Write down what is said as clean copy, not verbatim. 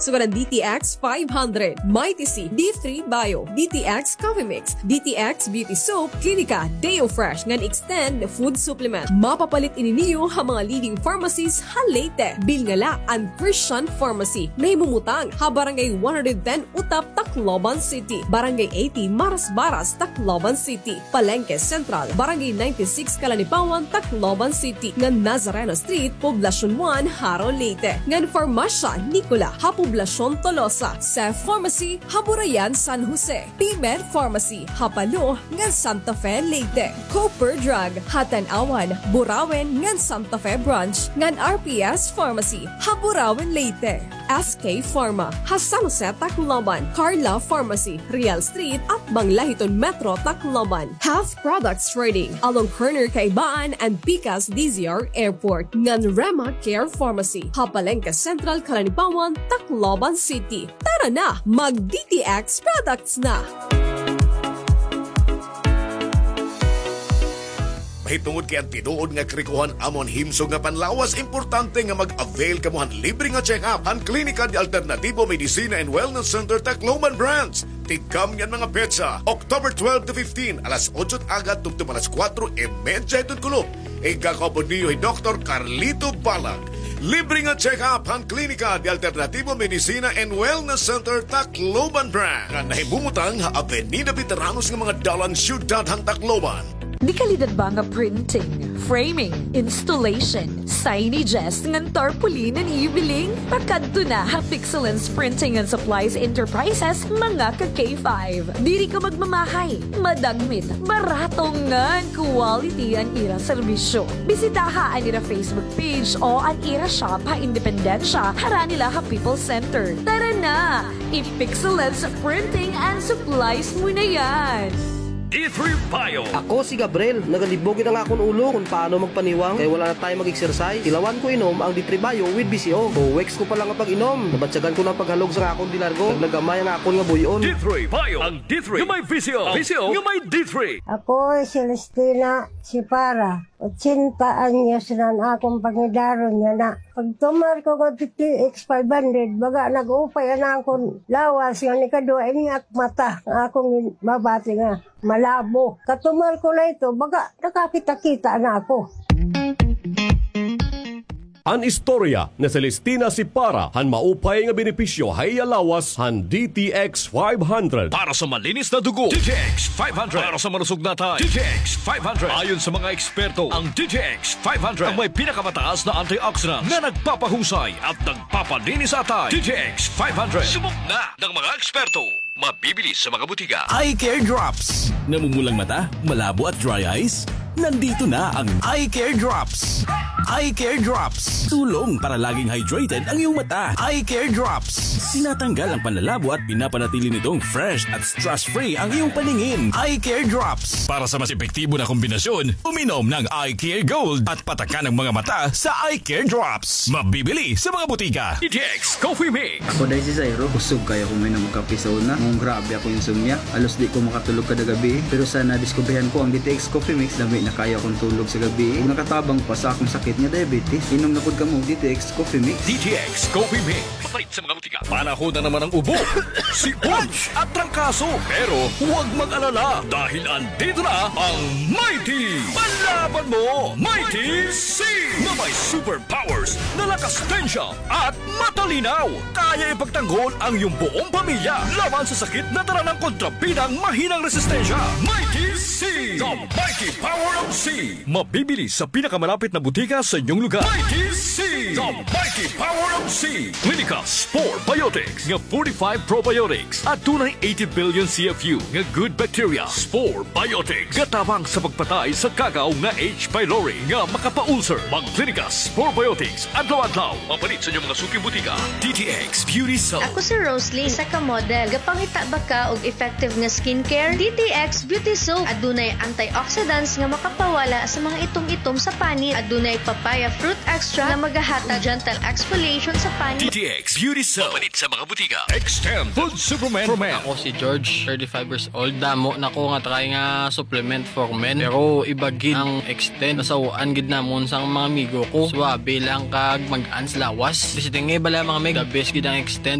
Sugaran DTX 500, Mighty C, D3 Bio, DTX Coffee Mix, DTX Beauty Soap, Clinica, Deo Fresh, ngan extend food supplement. Mapapalit ininiyo ang mga leading pharmacies halate. Bilngala and Christian Pharmacy. Nahimumutang ha Barangay 110 Utap, Tacloban City. Barangay 80 Maras-Baras, Tacloban City. Palengke Central, Barangay 96 Kalanipawan, Tacloban City. Ngan Nazareno Street, Poblacion 1, Haro, Leyte. Ngan Farmacia, Nicola, ha Poblacion Tolosa. Sef Pharmacy, Haburayan, San Jose. PMed Pharmacy, Hapalo, ngan Santa Fe, Leyte. Cooper Drug, Hatan-Awan, Burawen, ngan Santa Fe Branch. Ngan RPS Pharmacy, Haburawen, Leyte. SK Pharma, San Jose, Tacloban. Carla Pharmacy, Real Street at Banglahiton Metro, Tacloban. Health Products Trading, along Kerner Kaibaan and Picas DZR Airport. Ngan Rema Care Pharmacy, Hapalengke Central, Kalanipawan, Tacloban City. Tara na, mag-DTX products na! Mahitungod kay ang tinuod nga krikuhan amon himsog nga panlawas, importante nga mag-avail kamuhan libre nga check-up ang Klinika de Alternativo Medicina and Wellness Center Tacloban Branch. Tigkam yan mga petsa, October 12 to 15, alas 8 agad tugtong alas 4:30 itong kulop. Ikakapod niyo ay Dr. Carlito Balag. Libre nga check-up ang Klinika de Alternativo Medicina and Wellness Center Tacloban Branch. Nga nahimumutang ha Avenida Veteranos nga mga dalang syudad hang Tacloban. Di kalidad ba nga printing, framing, installation, signages, ngan tarpaulin and ibiling? Pakadto na ha Pixelance Printing and Supplies Enterprises, mga ka K5. Diri ka magmamahay, madagmit, baratong ngan quality ang ira serbisyo. Bisitaha ang ira Facebook page o ang ira shop ha Independencia, hara nila ha People Center. Tara na, i-Pixelance Printing and Supplies mo na yan! D3 Bio. Ako si Gabriel, nagalibogin ang akong ulo kung paano magpaniwang kaya wala na tayo mag-exercise. Tilawan ko inom ang D3 Bio with BCO. Weeks ko pa lang ang pag-inom. Nabatsagan ko ng paghalog sa akong dilargo. Naglagamay ang akong nga buyon. D3 Bio. Ang D3 yung may VCO. VCO yung may D3. Ako ay Celestina Sipara. 80 anyos na akong pangidaron niya na. Pag tumar ko ko TTX 500, baga nag-upay na akong lawas nga ni kadua ingat mata nga akong babati nga malabo. Katumar ko na ito, baga nakakita-kita na ako. An istorya na Celestina Sipara han maupay nga benepisyo hay alawas han DTX 500. Para sa malinis na dugo, DTX 500. Para sa malusog na tayo, DTX 500. Ayon sa mga eksperto, ang DTX 500 ang may pinakamataas na antioxidant na nagpapahusay at nagpapalinis sa tayo. DTX 500. Subok na ng mga eksperto. Mabibili sa mga butika. Eye Care Drops. Namumulang mata, malabo at dry eyes? Nandito na ang Eye Care Drops. Eye Care Drops. Tulong para laging hydrated ang iyong mata. Eye Care Drops. Tinatanggal ang panlalabo at pinapanatili nitong fresh at stress-free ang iyong paningin. Eye Care Drops. Para sa mas epektibo na kombinasyon, uminom ng Eye Care Gold at patakan ang mga mata sa Eye Care Drops. Mabibili sa mga butika. DTX Coffee Mix. Ako dahil si Zairo, kusog kaya kung may kape sa una. Nung grabe ako insomnia. Alos di ko makatulog kada gabi. Pero sana diskubrihan ko ang DTX Coffee Mix dami na kaya akong tulog sa gabi. Kung nakatabang pa sa akong sakit nga diabetes, inom na pod ka mo DTX Coffee Mix. DTX Coffee Mix. Papalit sa mga butika. Panahon na naman ang ubo, sipon at trangkaso. Pero huwag mag-alala dahil andito na ang Mighty. Panlaban mo, Mighty C! Na may superpowers na lakas tensya at matalinaw. Kaya ipagtanggol ang iyong buong pamilya laban sa sakit na dala ng kontrabidang mahinang resistensya. Mighty C! The Mighty Power of C! Mabibili sa pinakamalapit na butika sa inyong lugar. Mighty C! The Mighty Power of C! Clinica Spore Biotics nga 45 probiotics at tunay 80 billion CFU nga good bacteria. Spore Biotics gatabang sa pagpatay sa kagaw nga H. pylori nga makapa-ulcer. Mga Clinica Spore Biotics adlaw-adlaw mapalit sa inyong mga suking butika. DTX Beauty Soap. Ako si Rosalie, isa ka model. Gapangita ba ka og effective nga skincare? DTX Beauty Soap adunay antioxidants nga makapawala sa mga itom-itom sa panit. Adunay papaya fruit extra nga magahatag gentle exfoliation sa panit. DTX Beauty Soap. Mapalit sa mga butika. Extend Food Supplement for Men. Ako si George, 35 years old. Damo na ko nga try nga supplement for men. Pero ibagid ang extend nasawaan gid namon sang mga amigo ko. Swabe lang kag mag-ans lawas. Bisiting bala mga meg, the best gid ang extend.